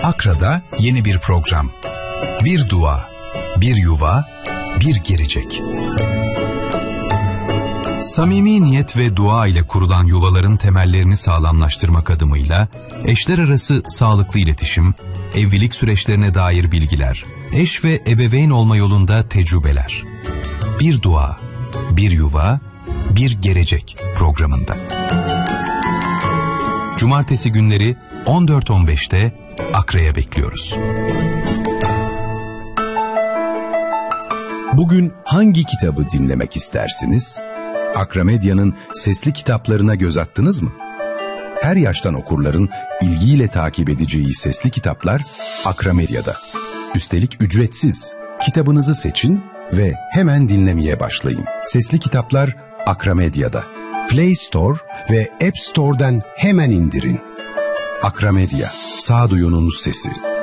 Akra'da yeni bir program. Bir dua, bir yuva, bir gelecek. Samimi niyet ve dua ile kurulan yuvaların temellerini sağlamlaştırmak adımıyla eşler arası sağlıklı iletişim, evlilik süreçlerine dair bilgiler, eş ve ebeveyn olma yolunda tecrübeler. Bir dua, bir yuva, bir gelecek programında. Cumartesi günleri 14.15'te Akra'ya bekliyoruz. Bugün hangi kitabı dinlemek istersiniz? Akra Medya'nın sesli kitaplarına göz attınız mı? Her yaştan okurların ilgiyle takip edeceği sesli kitaplar Akra Medya'da. Üstelik ücretsiz. Kitabınızı seçin ve hemen dinlemeye başlayın. Sesli kitaplar Akra Medya'da. Play Store ve App Store'dan hemen indirin. Akra Medya, sağduyunun sesi.